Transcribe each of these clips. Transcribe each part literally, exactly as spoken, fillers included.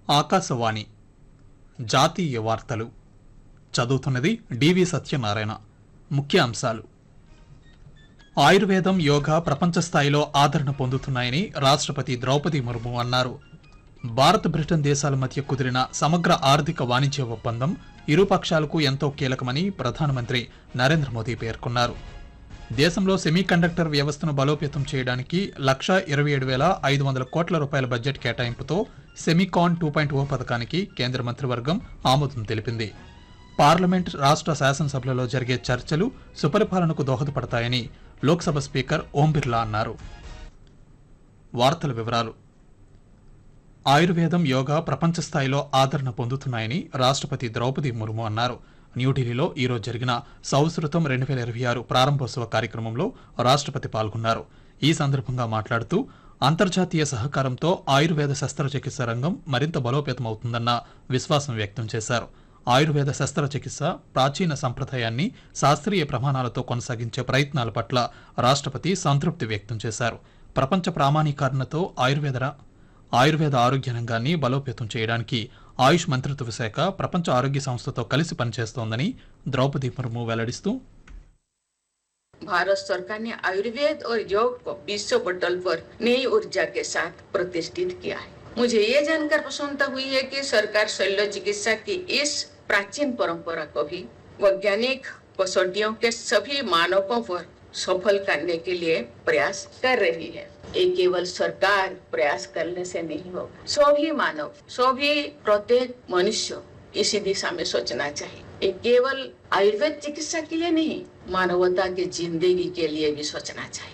ఆకాశవాణి జాతీయ వార్తలు చదువుతున్నది డివి సత్యనారాయణ. ముఖ్య అంశాలు: ఆయుర్వేదం, యోగా ప్రపంచ స్థాయిలో ఆదరణ పొందుతున్నాయని రాష్ట్రపతి ద్రౌపది ముర్ము అన్నారు. భారత్ బ్రిటన్ దేశాల మధ్య కుదిరిన సమగ్ర ఆర్థిక వాణిజ్య ఒప్పందం ఇరు పక్షాలకు ఎంతో కీలకమని ప్రధానమంత్రి నరేంద్ర మోదీ పేర్కొన్నారు. దేశంలో సెమీకండక్టర్ వ్యవస్థను బలోపేతం చేయడానికి లక్ష ఇరవై ఏడు వేల ఐదు వందల కోట్ల రూపాయల బడ్జెట్ కేటాయింపుతో సెమీకాన్ టూ పాయింట్ ఓ పథకానికి కేంద్ర మంత్రివర్గం ఆమోదం తెలిపింది. పార్లమెంట్, రాష్ట్ర శాసనసభలలో జరిగే చర్చలు సుపరిపాలనకు దోహదపడతాయని లోక్సభ స్పీకర్ ఓం బిర్లా అన్నారు. వార్తల వివరాలు: ఆయుర్వేదం, యోగా ప్రపంచ స్థాయిలో ఆదరణ పొందుతున్నాయని రాష్ట్రపతి ద్రౌపది ముర్ము అన్నారు. న్యూఢిల్లీలో ఈరోజు జరిగిన సంస్కృతం రెండు వేల ఇరవై ఆరు ప్రారంభోత్సవ కార్యక్రమంలో రాష్ట్రపతి పాల్గొన్నారు. ఈ సందర్భంగా మాట్లాడుతూ అంతర్జాతీయ సహకారంతో ఆయుర్వేద శస్త్రచికిత్స రంగం మరింత బలోపేతమవుతుందన్న విశ్వాసం వ్యక్తం చేశారు. ఆయుర్వేద శస్త్రచికిత్స ప్రాచీన సంప్రదాయాన్ని శాస్త్రీయ ప్రమాణాలతో కొనసాగించే ప్రయత్నాల పట్ల రాష్ట్రపతి సంతృప్తి వ్యక్తం చేశారు. ప్రపంచ ప్రామాణీకరణతో ఆయుర్వేద ఆయుర్వేద ఆరోగ్య రంగాన్ని బలోపేతం చేయడానికి ఆయుష్ మంత్రిత్వ శాఖ ప్రపంచ ఆరోగ్య సంస్థతో కలిసి పనిచేస్తోందని ద్రౌపది ముర్ము వెల్లడిస్తూ, भारत सरकार ने आयुर्वेद और योग को विश्व पटल पर नई ऊर्जा के साथ प्रतिष्ठित किया है। मुझे ये जानकर प्रसन्नता हुई है कि सरकार शल्य चिकित्सा की इस प्राचीन परंपरा को भी वैज्ञानिक कसौटियों के सभी मानकों पर सफल करने के लिए प्रयास कर रही है। ये केवल सरकार प्रयास करने से नहीं होगा, सभी मानव, सभी प्रत्येक मनुष्य इसी दिशा में सोचना चाहिए। ये केवल आयुर्वेद चिकित्सा के लिए नहीं, मानवता की जिंदगी के लिए भी सोचना चाहिए.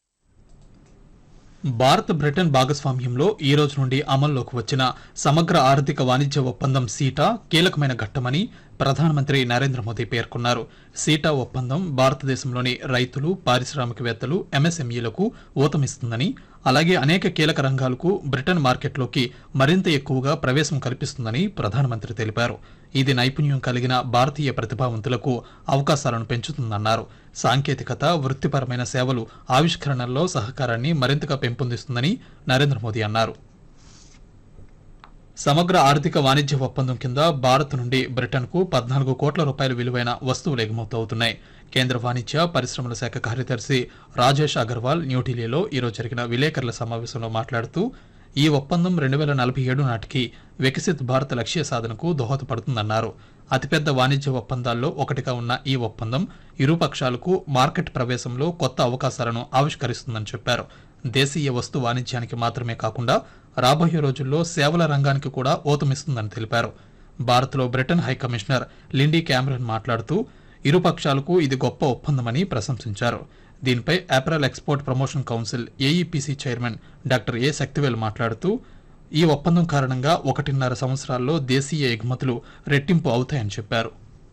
భారత్ బ్రిటన్ భాగస్వామ్యంలో ఈ రోజు నుండి అమల్లోకి వచ్చిన సమగ్ర ఆర్థిక వాణిజ్య ఒప్పందం సీటా కీలకమైన ఘట్టమని ప్రధానమంత్రి నరేంద్ర మోదీ పేర్కొన్నారు. సీటా ఒప్పందం భారతదేశంలోని రైతులు, పారిశ్రామికవేత్తలు, ఎంఎస్ఎంఈలకు ఊతమిస్తుందని, అలాగే అనేక కీలక రంగాలకు బ్రిటన్ మార్కెట్లోకి మరింత ఎక్కువగా ప్రవేశం కల్పిస్తుందని ప్రధానమంత్రి తెలిపారు. ఇది నైపుణ్యం కలిగిన భారతీయ ప్రతిభావంతులకు అవకాశాలను పెంచుతుందన్నారు. సాంకేతికత, వృత్తిపరమైన సేవలు, ఆవిష్కరణల్లో సహకారాన్ని మరింతగా పెంపొందిస్తుందని నరేంద్ర మోదీ అన్నారు. సమగ్ర ఆర్థిక వాణిజ్య ఒప్పందం కింద భారత్ నుండి బ్రిటన్కు పద్నాలుగు కోట్ల రూపాయల విలువైన వస్తువులు ఎగుమతవుతున్నాయి. కేంద్ర వాణిజ్య పరిశ్రమల శాఖ కార్యదర్శి రాజేష్ అగర్వాల్ న్యూఢిల్లీలో ఈరోజు జరిగిన విలేకరుల సమావేశంలో మాట్లాడుతూ, ఈ ఒప్పందం రెండు వేల నలభై ఏడు నాటికి వికసిత్ భారత్ లక్ష్య సాధనకు దోహదపడుతుందన్నారు. అతిపెద్ద వాణిజ్య ఒప్పందాల్లో ఒకటిగా ఉన్న ఈ ఒప్పందం ఇరు పక్షాలకు మార్కెట్ ప్రవేశంలో కొత్త అవకాశాలను ఆవిష్కరిస్తుందని చెప్పారు. దేశీయ వస్తు వాణిజ్యానికి మాత్రమే కాకుండా రాబోయే రోజుల్లో సేవల రంగానికి కూడా ఊతమిస్తుందని తెలిపారు. భారత్లో బ్రిటన్ హైకమిషనర్ లిండీ క్యామరన్ మాట్లాడుతూ, ఇరు పక్షాలకు ఇది గొప్ప ఒప్పందమని ప్రశంసించారు. దీనిపై April export promotion council ఏఈపీసీ chairman doctor ఏ శక్తివేల్ మాట్లాడుతూ, ఈ ఒప్పందం కారణంగా ఒకటిన్నర సంవత్సరాల్లో దేశీయ ఎగుమతులు రెట్టింపు అవుతాయని చెప్పారు.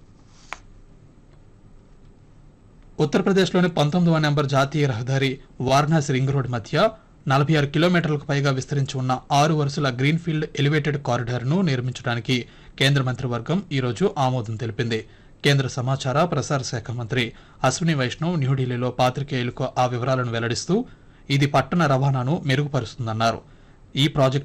ఉత్తరప్రదేశ్లోని పంతొమ్మిదవ నెంబర్ జాతీయ రహదారి వారణాసి రింగ్ రోడ్ మధ్య నలభై ఆరు కిలోమీటర్లకు పైగా విస్తరించి ఉన్న ఆరు వరుసల గ్రీన్ఫీల్డ్ ఎలివేటెడ్ కారిడార్ను నిర్మించడానికి కేంద్ర మంత్రివర్గం ఈరోజు ఆమోదం తెలిపింది. కేంద్ర సమాచార ప్రసార శాఖ మంత్రి అశ్విని వైష్ణవ్ న్యూఢిల్లీలో పాత్రికేయులకు ఆ వివరాలను వెల్లడిస్తూ, ఇది పట్టణ రవాణాను మెరుగుపరుస్తుందన్నారు. ఈ ప్రాజెక్టు